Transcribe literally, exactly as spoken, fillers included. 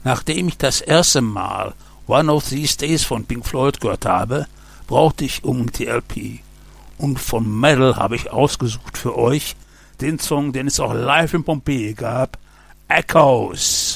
Nachdem ich das erste Mal One of These Days von Pink Floyd gehört habe, brauchte ich unbedingt die L P. Und von Metal habe ich ausgesucht für euch den Song, den es auch live in Pompeji gab, Echoes.